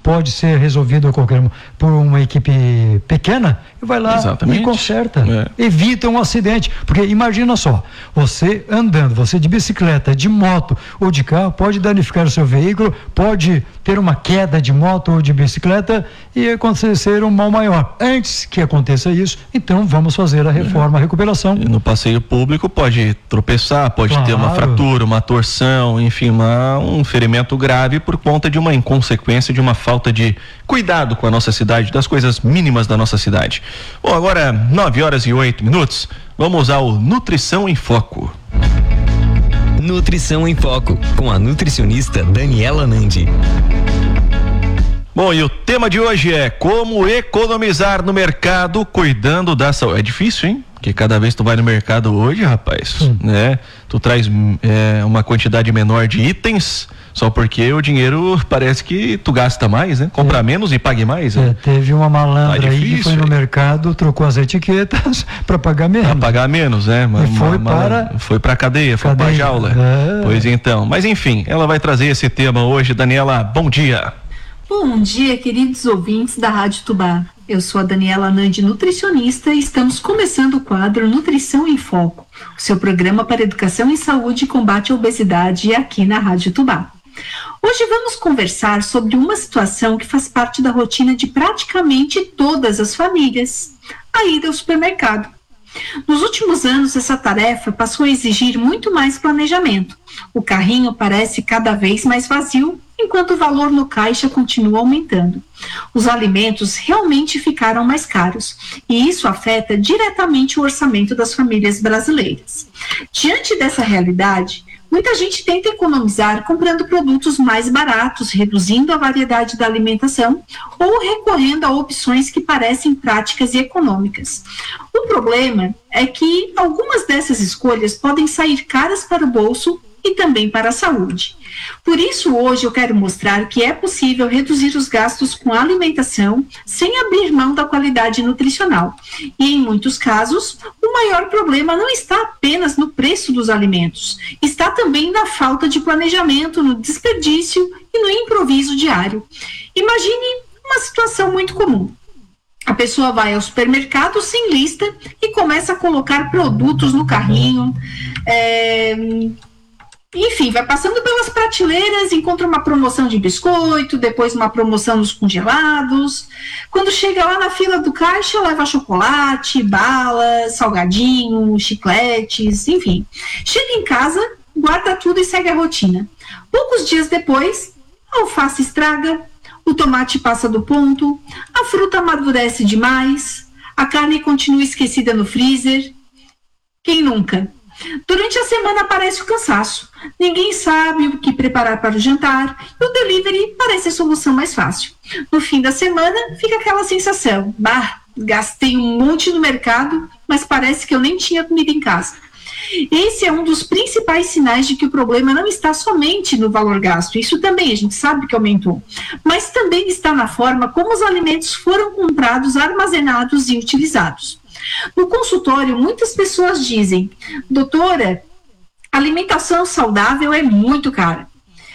pode ser resolvido por uma equipe pequena, vai lá e conserta, evita um acidente, porque imagina só, você andando, você de bicicleta, de moto ou de carro, pode danificar o seu veículo, pode ter uma queda de moto ou de bicicleta e acontecer um mal maior. Antes que aconteça isso, então vamos fazer a reforma, a recuperação. E no passeio público pode tropeçar, pode ter uma fratura, uma torção, enfim, um ferimento grave por conta de uma inconsequência, de uma falta de cuidado com a nossa cidade, das coisas mínimas da nossa cidade. Bom, agora 9h08, vamos ao Nutrição em Foco. Nutrição em Foco, com a nutricionista Daniela Nandi. Bom, e o tema de hoje é como economizar no mercado cuidando da saúde. É difícil, hein? Porque cada vez que tu vai no mercado hoje, rapaz, né? Tu traz uma quantidade menor de itens, só porque o dinheiro parece que tu gasta mais, né? Compra menos e pague mais, né? Teve uma malandra aí que foi no mercado, trocou as etiquetas para pagar menos. Para pagar menos, né? Foi pra cadeia, foi pra jaula. Pois então, mas enfim, ela vai trazer esse tema hoje. Daniela, bom dia. Bom dia, queridos ouvintes da Rádio Tubá. Eu sou a Daniela Nandi, nutricionista, e estamos começando o quadro Nutrição em Foco, o seu programa para educação em saúde e combate à obesidade aqui na Rádio Tubá. Hoje vamos conversar sobre uma situação que faz parte da rotina de praticamente todas as famílias, a ida ao supermercado. Nos últimos anos, essa tarefa passou a exigir muito mais planejamento. O carrinho parece cada vez mais vazio, enquanto o valor no caixa continua aumentando. Os alimentos realmente ficaram mais caros, e isso afeta diretamente o orçamento das famílias brasileiras. Diante dessa realidade, muita gente tenta economizar comprando produtos mais baratos, reduzindo a variedade da alimentação ou recorrendo a opções que parecem práticas e econômicas. O problema é que algumas dessas escolhas podem sair caras para o bolso e também para a saúde. Por isso, hoje eu quero mostrar que é possível reduzir os gastos com a alimentação sem abrir mão da qualidade nutricional. E, em muitos casos, o maior problema não está apenas no preço dos alimentos, está também na falta de planejamento, no desperdício e no improviso diário. Imagine uma situação muito comum. A pessoa vai ao supermercado sem lista e começa a colocar produtos no carrinho, enfim, vai passando pelas prateleiras, encontra uma promoção de biscoito, depois uma promoção nos congelados. Quando chega lá na fila do caixa, leva chocolate, balas, salgadinho, chicletes, enfim. Chega em casa, guarda tudo e segue a rotina. Poucos dias depois, a alface estraga, o tomate passa do ponto, a fruta amadurece demais, a carne continua esquecida no freezer. Quem nunca? Durante a semana aparece o cansaço. Ninguém sabe o que preparar para o jantar e o delivery parece a solução mais fácil. No fim da semana, fica aquela sensação: gastei um monte no mercado, mas parece que eu nem tinha comida em casa. Esse é um dos principais sinais de que o problema não está somente no valor gasto, isso também a gente sabe que aumentou, mas também está na forma como os alimentos foram comprados, armazenados e utilizados. No consultório, muitas pessoas dizem: doutora, alimentação saudável é muito cara.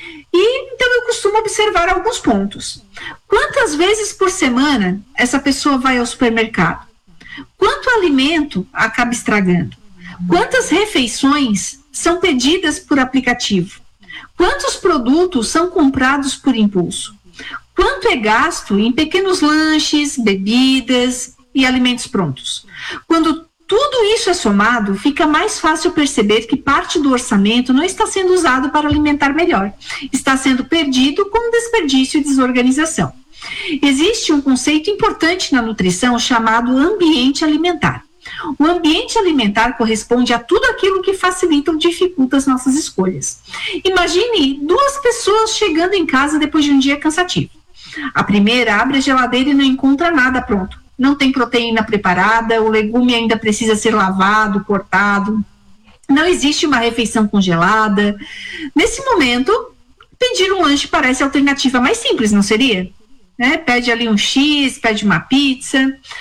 E então eu costumo observar alguns pontos. Quantas vezes por semana essa pessoa vai ao supermercado? Quanto alimento acaba estragando? Quantas refeições são pedidas por aplicativo? Quantos produtos são comprados por impulso? Quanto é gasto em pequenos lanches, bebidas e alimentos prontos? Quando tudo isso é somado, fica mais fácil perceber que parte do orçamento não está sendo usado para alimentar melhor, está sendo perdido com desperdício e desorganização. Existe um conceito importante na nutrição chamado ambiente alimentar. O ambiente alimentar corresponde a tudo aquilo que facilita ou dificulta as nossas escolhas. Imagine duas pessoas chegando em casa depois de um dia cansativo. A primeira abre a geladeira e não encontra nada pronto. Não tem proteína preparada, o legume ainda precisa ser lavado, cortado. Não existe uma refeição congelada. Nesse momento, pedir um lanche parece a alternativa mais simples, não seria? Pede ali um X, pede uma pizza.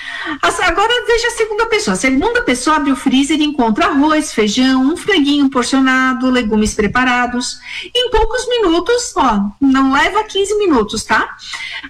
Agora veja a segunda pessoa. A segunda pessoa abre o freezer e encontra arroz, feijão, um franguinho porcionado, legumes preparados. Em poucos minutos, não leva 15 minutos, tá?